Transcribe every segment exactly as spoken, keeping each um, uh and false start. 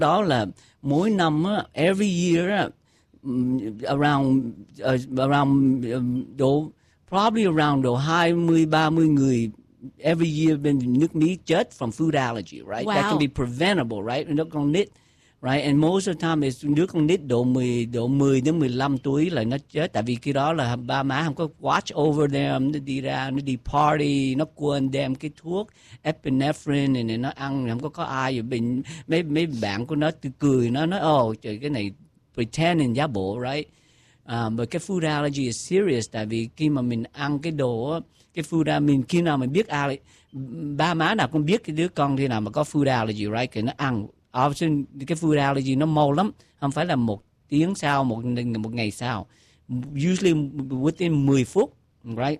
Đó là mỗi năm á, every year á, around uh, around um, độ probably around độ hai mươi ba mươi người every year bên nước Mỹ chết from food allergy, right? Wow. That can be preventable, right? Nó con nít, right? And most of the time is đứa con nít độ mười độ mười đến mười lăm tuổi là nó chết, tại vì khi đó là ba má không có watch over them, nó đi ra nó đi party, nó quên đem cái thuốc epinephrine này nó ăn, không có có ai rồi bệnh mấy mấy bạn của nó cười nó nói oh trời cái này pretending giả bộ, right? Uh, but cái food allergy is serious, tại vì khi mà mình ăn cái đồ cái food mình khi nào mình biết allergy, ba má nào cũng biết cái đứa con khi nào mà có food allergy, right? Thì nó ăn often cái food allergy nó mau lắm, không phải là một tiếng sau, một một ngày sau, usually within mười phút, right?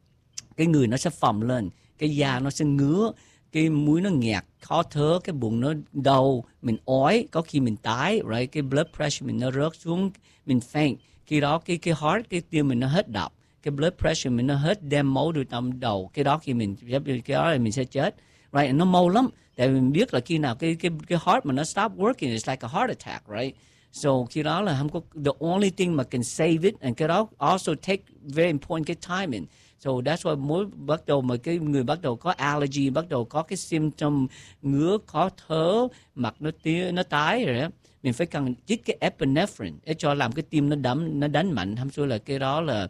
Cái người nó sẽ phồng lên, cái da nó sẽ ngứa, cái mũi nó nghẹt, khó thở, cái bụng nó đau, mình ói, có khi mình tái, right? Cái blood pressure mình nó rớt xuống, mình faint. Khi đó cái cái heart, cái tim mình nó hết đập, cái blood pressure mình nó hết đem máu đưa trong đầu. Cái đó khi mình cái đó là mình sẽ chết, right? Nó mau lắm, tại vì mình biết là khi nào cái cái cái heart mà nó stop working, it's like a heart attack, right? So khi đó là không có, the only thing mà can save it, and cái đó also take very important cái timing. So that's why mỗi bắt đầu mà cái người bắt đầu có allergy, bắt đầu có cái symptom ngứa, khó thở, mặt nó tía, nó tái rồi đó, mình phải cần chích cái epinephrine để cho làm cái tim nó đấm, nó đánh mạnh, không xui là cái đó là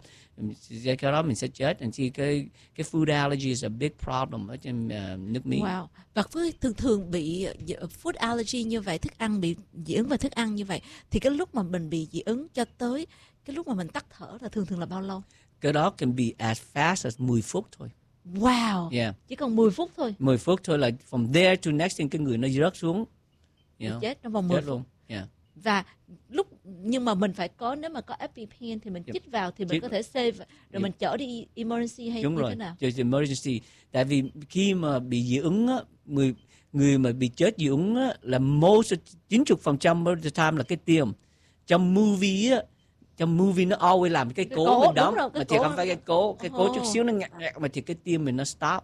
cái đó mình sẽ chết. And see, cái cái food allergy is a big problem ở trên uh, nước Mỹ. Wow. Và với thường thường bị food allergy như vậy, thức ăn bị dị ứng về thức ăn như vậy, thì cái lúc mà mình bị dị ứng cho tới cái lúc mà mình tắt thở là thường thường là bao lâu? Cái đó can be as fast as mười phút thôi. Wow. Yeah. Chỉ còn mười phút thôi. mười phút thôi là from there to next thing cái người nó rớt xuống. You know, chết trong vòng mười phút. Luôn. Yeah. Và lúc nhưng mà mình phải có, nếu mà có EpiPen thì mình Yep. chích vào thì mình Chích. có thể save rồi Yep. mình chở đi emergency hay Đúng như rồi. thế nào? Đúng rồi, emergency. Tại vì khi mà bị dị ứng á, người người mà bị chết dị ứng á, là most chín mươi phần trăm of the time là cái tim. Trong movie á, trong movie nó always làm cái cố, cố, mình đóng, rồi, mà thì không phải cái cố, cái cố oh. chút xíu nó ngặt ngặt, mà thì cái tim mình nó stop.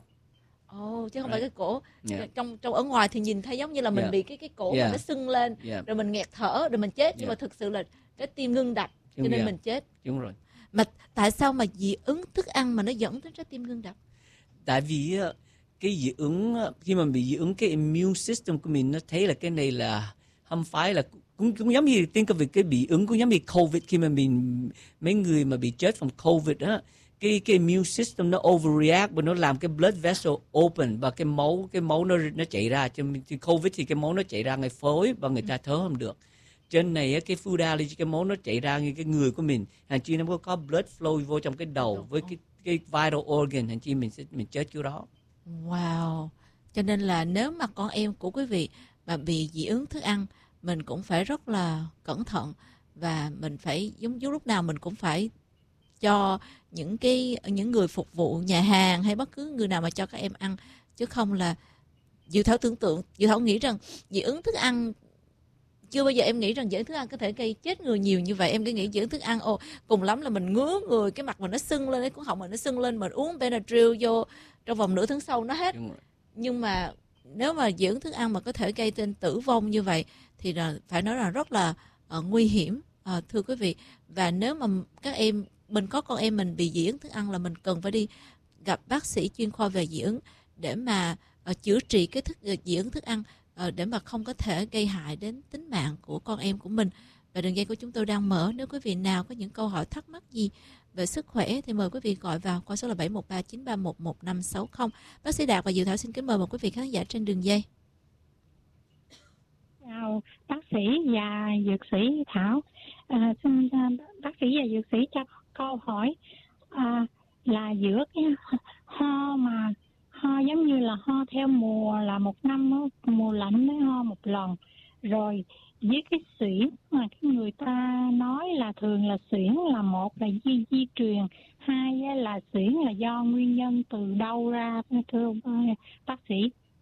Ồ, oh, chứ không Right. phải cái cổ. Yeah. Trong trong ở ngoài thì nhìn thấy giống như là mình Yeah. bị cái cái cổ Yeah. mà nó sưng lên, Yeah. rồi mình nghẹt thở, rồi mình chết, nhưng Yeah. mà thực sự là cái tim ngưng đập, cho nên Yeah. mình chết. Đúng rồi. Mà tại sao mà dị ứng thức ăn mà nó dẫn đến trái tim ngưng đập? Tại vì cái dị ứng, khi mà bị dị ứng, cái immune system của mình nó thấy là cái này là không phải là, cũng cũng giống như think of it, cái bị ứng cũng giống như COVID, khi mà mình mấy người mà bị chết from COVID á, cái cái immune system nó overreact và nó làm cái blood vessel open, và cái máu cái máu nó nó chạy ra. Cho COVID thì cái máu nó chạy ra ngay phổi và người ta thở không được. Trên này cái food allergy, cái máu nó chạy ra như cái người của mình, hàng chi nó có blood flow vô trong cái đầu với cái cái vital organ, hàng chi mình sẽ mình chết kiểu đó. Wow. Cho nên là nếu mà con em của quý vị mà bị dị ứng thức ăn, mình cũng phải rất là cẩn thận, và mình phải giống như lúc nào mình cũng phải cho những cái những người phục vụ nhà hàng hay bất cứ người nào mà cho các em ăn, chứ không là Diệu Thảo tưởng tượng, Diệu Thảo nghĩ rằng dị ứng thức ăn, chưa bao giờ em nghĩ rằng dị ứng thức ăn có thể gây chết người nhiều như vậy. Em cứ nghĩ dị ứng thức ăn, ồ, cùng lắm là mình ngứa người, cái mặt mình nó sưng lên, cái cuống họng mình nó sưng lên, mình uống Benadryl vô trong vòng nửa tháng sau nó hết. Nhưng mà nếu mà dị ứng thức ăn mà có thể gây tên tử vong như vậy thì là phải nói là rất là uh, nguy hiểm, uh, thưa quý vị. Và nếu mà các em, mình có con em mình bị dị ứng thức ăn là mình cần phải đi gặp bác sĩ chuyên khoa về dị ứng để mà uh, chữa trị cái thức uh, dị ứng thức ăn, uh, để mà không có thể gây hại đến tính mạng của con em của mình. Và đường dây của chúng tôi đang mở, nếu quý vị nào có những câu hỏi thắc mắc gì về sức khỏe thì mời quý vị gọi vào qua số là bảy một ba chín ba một một năm sáu không. Bác sĩ Đạt và Diệu Thảo xin kính mời một quý vị khán giả trên đường dây. Chào bác sĩ và dược sĩ Thảo. À, xin bác sĩ và dược sĩ cho câu hỏi à, là giữa cái ho mà ho giống như là ho theo mùa là một năm đó, mùa lạnh mới ho một lần, rồi với cái suyễn mà cái người ta nói là thường là suyễn là một là di di truyền, hai là suyễn là do nguyên nhân từ đâu ra, thưa bác sĩ?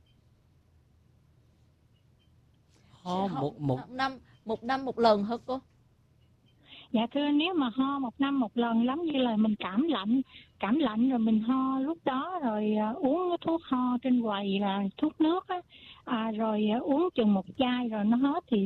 Ho một một năm một năm một lần hả cô? Dạ thưa, nếu mà ho một năm một lần lắm như là mình cảm lạnh, cảm lạnh rồi mình ho lúc đó, rồi uh, uống cái thuốc ho trên quầy là thuốc nước á, à, rồi uh, uống chừng một chai rồi nó hết thì